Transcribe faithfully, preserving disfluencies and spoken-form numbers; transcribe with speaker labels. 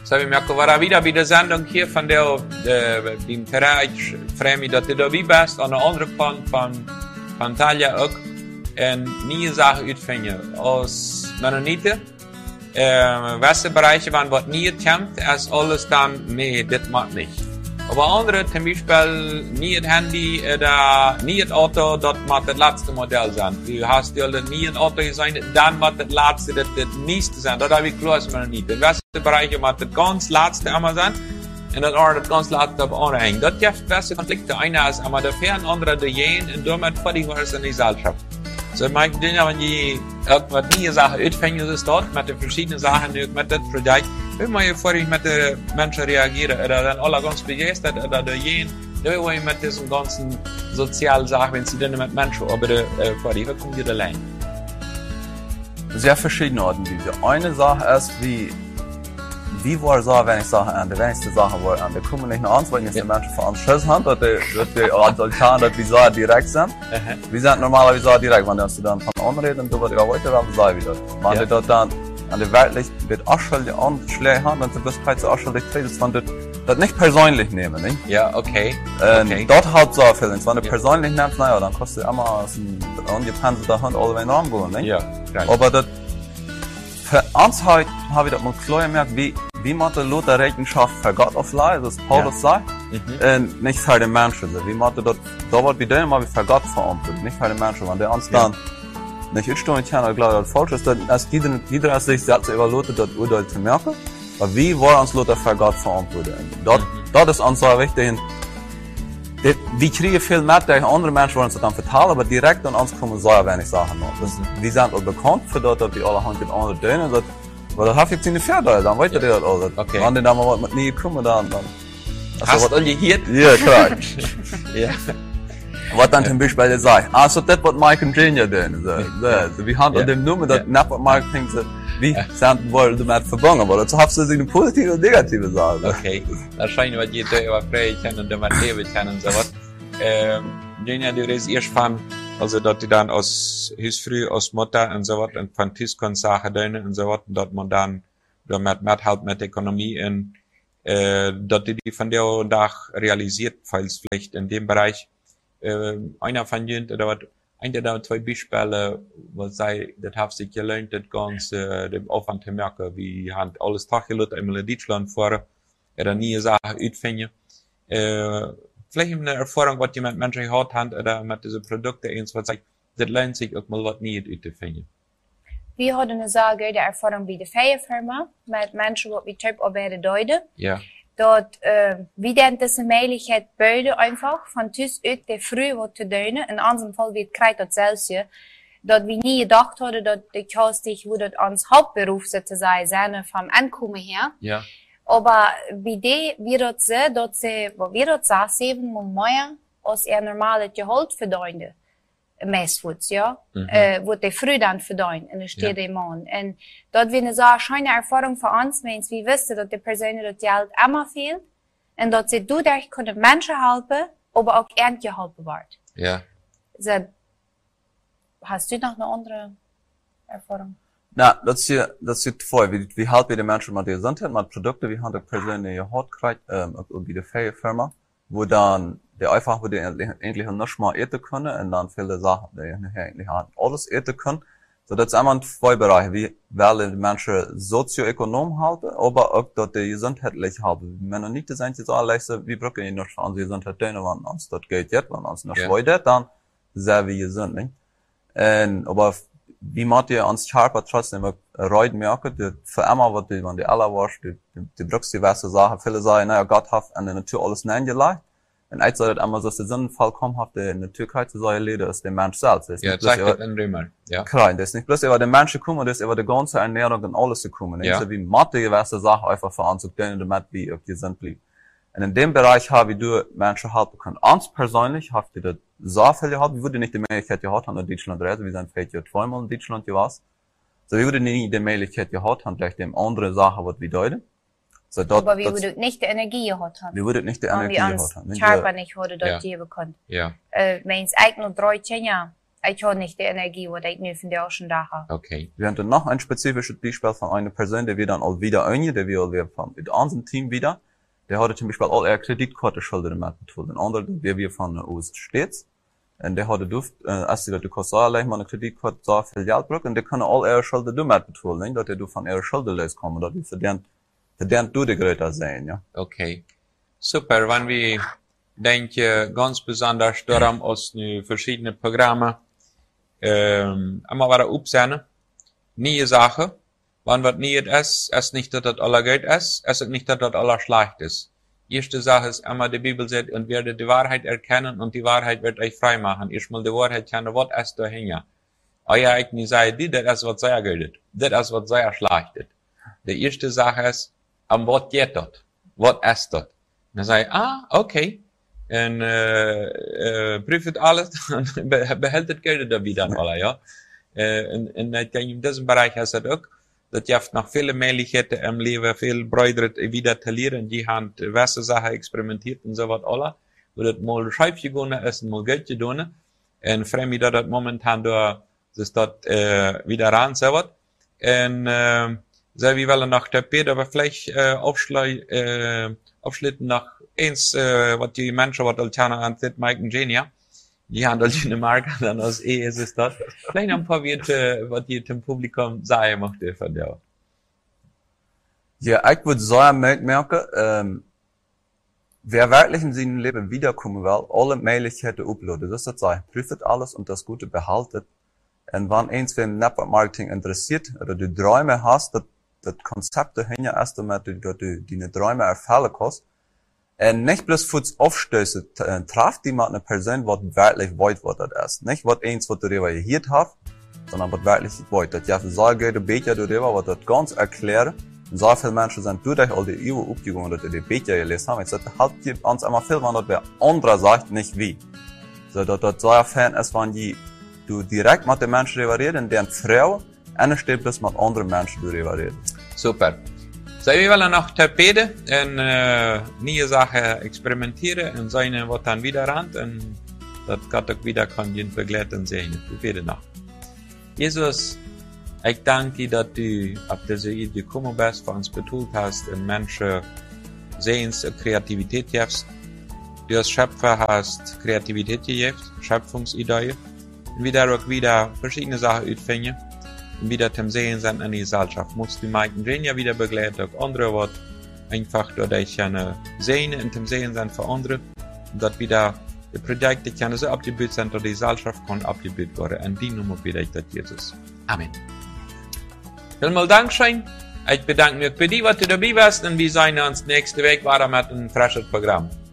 Speaker 1: So wir merken, war wieder bei der Sendung hier von der, äh, dem Bereich, freue mich, dass du dabei bist, an der anderen Kant von, von Talia auch, und neue Sachen ausfinden, aus Mennoniten, äh, welche Bereiche, wenn was nie kommt, als alles dann, nee, das macht nicht. Aber andere, zum Beispiel, nie das Handy oder nie das Auto, das muss das letzte Modell sein. Du hast ja nie ein Auto gesagt, dann muss das letzte, das, das nächste sein. Das habe ich klar, ist mir nicht. In welchen Bereichen muss das ganz letzte einmal sein und das andere, das ganz letzte auf andere hängen. Das gibt welche Konflikte. Einer ist einmal der Fern, andere der Jen und damit fertig war es in die Gesellschaft. So, mein Ding, wenn die irgendwas neue Sachen anfangen, ist dort mit den verschiedenen Sachen, mit dem Projekt. Immer bevor ich mit den Menschen reagiere, oder dann alle ganz begeistert, oder der Jen, da will ich mit diesen ganzen sozialen Sachen, wenn sie dann mit Menschen arbeiten, äh, vor die, kommen die allein.
Speaker 2: Sehr verschiedene Arten, diese. Eine Sache ist, wie, wie war so, wenn ich Sachen an, die wenigste Sachen war an, da kommen nicht nur an, weil nicht die Menschen von uns Schiss haben, dass die, dass die Adultan, dass die so direkt sind. Wir sind normalerweise so direkt, wenn du dann von anreden, du wirst ja heute, dann sei wieder. Wenn die dort dann, an der wirklich mit Aschelde anschlägt haben, dann sind das keine so Aschelde Trades, wenn du das nicht persönlich nehmen, nicht?
Speaker 1: Ja, okay.
Speaker 2: Und
Speaker 1: okay.
Speaker 2: dort halt so viel, wenn du
Speaker 1: ja. persönlich
Speaker 2: nimmst, naja, dann kostet immer so ein angepanzerter Hand alle den Arm gehen, nicht?
Speaker 1: Ja, right.
Speaker 2: Aber das, für uns halt, habe ich das mal klar gemerkt, wie, wie man die Lothar Rechenschaft für Gott aufleiht, das Paulus ja. sagt, mhm. und nicht für den Menschen. Wie man das, da wird bei denen mal wie für Gott verantwortlich, nicht für den Menschen, wenn der uns dann, ja. nicht utstående känner glad att folk så att jeder jeder är sig själv överlåter det urteil zu merken, aber wie war uns låta för Gott verantwortligt. Dort dort ist uns så viktigt. Det vi kriegen viel mehr der andere Menschen wollen uns dann vertalen, aber direkt an uns kommen so wenig Sachen noch. Das wir sind auch bekannt für dort, dass die alle Hand in andere dönen, das weil das hat jetzt in der Pferde, dann weiter der alles.
Speaker 1: Okay.
Speaker 2: Wenn die dann mal mit nie kommen dann dann.
Speaker 1: Also was hier?
Speaker 2: Ja, klar.
Speaker 1: Ja.
Speaker 2: Wat dan ten Beispiel sagt, also das was Mike und Junior tun, so, so, wir haben dem Nummer, das nicht was Mike denkt, wie sind wohl damit verbunden, aber dazu hast du sich eine positive und negative Sache.
Speaker 1: Okay, das scheint, was jeder über frei kennen und damit leben können und so was. Ähm, Junior, du redest erst von, also dass die dann aus Hüsfrüh, aus Mutter und so was und von Tiskon Sachen tun und so was, und dass man dann damit mithält mit Ökonomie und, äh, dass die die von der Tag realisiert, falls vielleicht in dem Bereich Uh, einer von jenen, oder was, einer der zwei Beispiele, was sei, das hat sich gelernt, das ganze, uh, dem Aufwand zu merken, wie haben alles Taggelot einmal in Deutschland vor, oder nie Sachen ausfinden. Uh, vielleicht eine Erfahrung, was die mit Menschen gehabt haben, oder mit diesen Produkten, eins, was sagt, das lernt sich auch mal was nie auszufinden.
Speaker 3: Wir hatten eine sehr gute Erfahrung bei der Feierfirma, mit Menschen, die wir typ arbeiten deuten.
Speaker 1: Ja.
Speaker 3: Dat, uh, wie denn diese Möglichkeit beide einfach, von thuis uit de früh wat te doen. In unserem Fall wird krijgt dat zelfs je, dat we niet gedacht hadden dat de kastig, wo dat ons Hauptberuf sozusagen zijn, vom Ankommen her.
Speaker 1: Ja.
Speaker 3: Aber bij die, wie dat ze, dat ze, wat wir dat zeggen, zeven moet meer als er normale Gehalt verdiende. Meestvoets, ja. Mhm. Uh, wat de früh dan verdienen, in de stede ja. man. En dat we een zeer schijne Erfahrung voor ons mensen, wie wisten dat de personen dat geld immer fehlt. En dat ze dadurch kunnen mensen helpen, aber auch ernt geholpen wordt.
Speaker 1: Ja.
Speaker 3: So, hast du noch eine andere Erfahrung?
Speaker 2: Na, das ist ja, das ist ja voll. Wie, wie halt wir die Menschen mit der Gesundheit, mit Produkten, wie haben die Personen gehört gekriegt, ähm, wie die Firma, wo dann, der einfach, wo die endlich nicht mal eten können, und dann viele Sachen, die eigentlich alles eten können. So, das ist einmal zwei Bereiche, wie wollen die Menschen sozioökonom halten, aber auch dort die gesundheitlich halten. Wenn man nicht das einzige so alles, wie brauchen wir noch an die Gesundheit tun, wenn uns das geht jetzt, wenn uns noch
Speaker 1: ja.
Speaker 2: weiter, dann sehr wie gesund, nicht? Und, aber, wie macht ihr uns Charper trotzdem reut merken, die für immer, was die, wenn die alle warst, die, die, die brauchst diverse Sachen, viele sagen, naja, Gott hat an der Natur alles hineingelegt. Und eins soll das einmal so, dass der Sinnfall kommt, hat der in der Türkei zu sein, Leder ist der Mensch selbst.
Speaker 1: Ja, das zeigt das in Römer, ja.
Speaker 2: Klein, das ist nicht bloß über den Menschen kommen, das ist über die ganze Ernährung und alles zu kommen. Ja. So wie Mathe gewisse Sachen einfach voranzugehen, damit wie auf die Sinn blieb. Und in dem Bereich habe ich du Menschen helfen können. Uns persönlich habt ihr das so viel gehabt, wie würde nicht die Möglichkeit gehabt haben, in Deutschland reisen, wir sind vielleicht ja zweimal in Deutschland gewesen. So, wie würde nicht die Möglichkeit gehabt haben, vielleicht dem andere Sachen, was wir deuten. So, dort,
Speaker 3: aber wir würden nicht die Energie gehabt haben.
Speaker 2: Wir würden nicht die Energie gehabt haben.
Speaker 3: Charper nicht wurde dort
Speaker 1: ja.
Speaker 3: geben können.
Speaker 1: Ja.
Speaker 3: Äh, meins eigentlich nur drei Jahre ich habe nicht die Energie, die ich nu von der schon da habe.
Speaker 1: Okay.
Speaker 2: Wir haben noch ein spezifisches Beispiel von einer Person, die wir dann all wieder ein, der wir all von mit unserem Team wieder. Der hatte zum Beispiel all ihre Kreditkartenschulden mit betont. Ein anderer, der wir von uns steht. Und der hatte duft, äh, als die Leute kosten allein mal eine Kreditkarte so viel Geld brauchen, und der kann all ihre Schulden damit betont, dass du von ihrer Schulden loskommen, dass du verdient, verdient du die Größer sein, ja.
Speaker 1: Okay. Super, wenn wir denken, ganz besonders daran, aus nu verschiedene Programme, ähm, einmal wieder aufsehen, neue Sachen, wenn was nie ist, ist nicht, dass das aller Geld ist, ist nicht, dass das aller schlecht ist. Erste Sache ist immer, die Bibel sagt, und werdet die Wahrheit erkennen, und die Wahrheit wird euch frei machen. Erstmal die Wahrheit kennen, was ist dahinter. Euer eigene Seite, die, das ist, was sehr gilt. Das ist, was sehr schlecht ist. Die erste Sache ist, am was geht das? Was ist das? Dann sage ich, ah, okay. Und, äh, äh, prüft alles, und behält das Geld da wieder, alle, ja. Äh, und, und in diesem Bereich ist das auch, dat je heeft nog vele mogelijkheden im Leben, veel Brüder wieder zu lernen, die haben gewisse Sachen experimentiert und so was alle, wo das mal scheif gegangen ist und mal Geld gegangen, und freue mich, dass das momentan da, dass das, äh, wieder ran, so was. Und, äh, so wie wollen noch der Peter, aber vielleicht, äh, aufschlei, äh, aufschlitten noch eins, äh, was die Menschen, was Altana anzieht, Mike und Genia, die haben das in der Marke, dann aus E ist es das. Vielleicht ein paar Werte, was die dem Publikum sagen möchte von der.
Speaker 2: Ja, ich würde sagen, merken, ähm, wer wirklich in seinem Leben wiederkommen will, alle Möglichkeiten uploaden. Das ist das, prüft alles und das Gute behaltet. Und wenn eins für Network Marketing interessiert, oder du Träume hast, das, das Konzept dahinter erst einmal, dass du deine Träume erfüllen kannst, und nicht bloß fürs Aufstößen, äh, traf die mal eine Person, was wirklich weit, was das ist. Nicht was eins, was du reagiert hast, sondern was wirklich weit. Das ja, so geht ein bisschen darüber, was das ganz erklären. Und so viele Menschen sind durch all die Übungen aufgegangen, dass die die Becher gelesen haben. Ich sagte, halt, gibt uns immer viel, wenn das wer anderer sagt, nicht wie. So, dass das so ein Fan ist, wenn die, du direkt mit den Menschen reagierst, deren Frau, und steht bloß mit anderen Menschen, du reagierst.
Speaker 1: Super. So, wir wollen noch Tapete und äh, neue Sachen experimentieren und sehen, was dann wieder ran und das Gott auch wieder kann ihn begleiten sehen. Wir beten noch. Jesus, ich danke dir, dass du auf diese Idee gekommen bist, für uns betont hast und Menschen Sehens und Kreativität gibst. Du als Schöpfer hast Kreativität gegeben, Schöpfungsideen und wieder auch wieder verschiedene Sachen ausfinden. Und wieder zum Sehen sind in die Gesellschaft. Musst du Mike und Genia wieder begleiten, auch andere Worte. Einfach, dass ich eine Sehen und zum Sehen sind für andere. Und dass wieder die Projekte können so abgebildet sind, dass die Gesellschaft kann abgebildet werden. Und die Nummer bitte ich, dass Jesus. Amen. Vielmal Dankeschön. Ich bedanke mich für die, was du dabei warst. Und wir sehen uns nächste Woche weiter mit einem frischen Programm.